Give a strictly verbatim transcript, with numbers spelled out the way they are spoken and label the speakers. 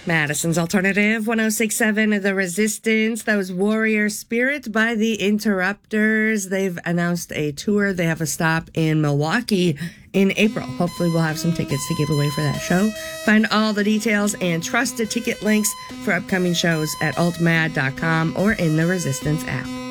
Speaker 1: Madison's Alternative, one oh six point seven, The Resistance. That was Warrior Spirit by The Interrupters. They've announced a tour. They have a stop in Milwaukee in April. Hopefully we'll have some tickets to give away for that show. Find all the details and trusted ticket links for upcoming shows at alt mad dot com or in the Resistance app.